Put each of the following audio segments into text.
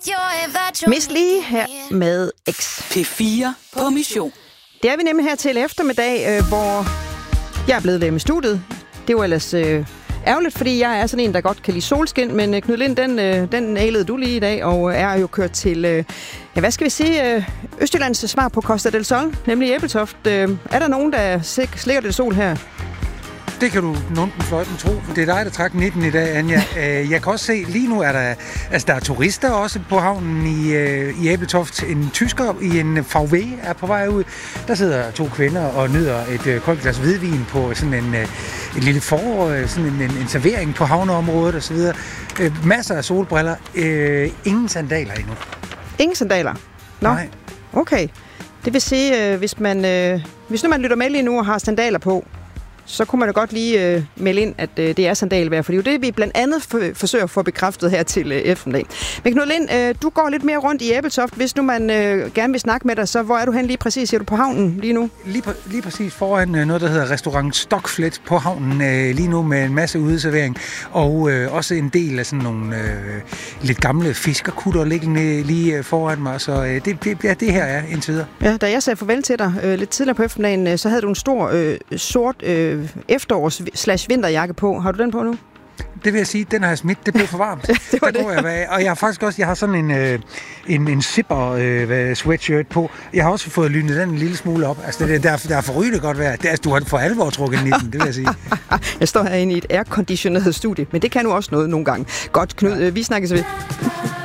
Miss Li her med X. P4 på mission. Det er vi nemlig her til eftermiddag, hvor jeg er blevet ved med studiet. Det var ellers ærgerligt, fordi jeg er sådan en, der godt kan lide solskin, men Knud Lind, den nailede du lige i dag, og er jo kørt til, hvad skal vi sige, Østjyllands svar på Costa del Sol, nemlig Ebeltoft. Er der nogen, der slikker det sol her? Det kan du nogen fløjten tro. Det er dig, der trak 19 i dag, Anja. Jeg kan også se, lige nu er der er turister også på havnen i Ebeltoft. En tysker i en VW er på vej ud. Der sidder 2 kvinder og nyder et koldt glas hvidvin på sådan en lille sådan en servering på havneområdet osv. Masser af solbriller. Ingen sandaler endnu. Ingen sandaler? Nå. Nej. Okay. Det vil sige, hvis nu man lytter med lige nu og har sandaler på, så kunne man jo godt lige melde ind, at det er sandalvejr, for det er jo det, vi blandt andet forsøger at få bekræftet her til eftermiddag. Men Knud Lind, du går lidt mere rundt i Ebeltoft. Hvis nu man gerne vil snakke med dig, så hvor er du hen lige præcis? Er du på havnen lige nu? Lige præcis foran noget, der hedder Restaurant Stockflet på havnen lige nu med en masse udeservering. Og også en del af sådan nogle lidt gamle fiskerkutter liggende lige foran mig. Så det her er indtil videre. Ja, da jeg sagde farvel til dig lidt tidligere på eftermiddagen, så havde du en stor sort efterårs/vinterjakke på. Har du den på nu? Det vil jeg sige, den har jeg smidt. Det blev for varmt. Det var det. Og jeg har faktisk også, jeg har sådan en zipper sweatshirt på. Jeg har også fået lynet den en lille smule op. Altså, der er forrygende godt vejr. Du har for alvor trukket den i den, det vil jeg sige. Jeg står herinde i et airconditioneret studie, men det kan nu også noget nogle gange. Godt, Knud, vi snakkes ved.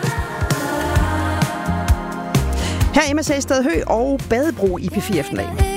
Her er Emma Sæsted Høgh og Badebro i P4 eftermiddag.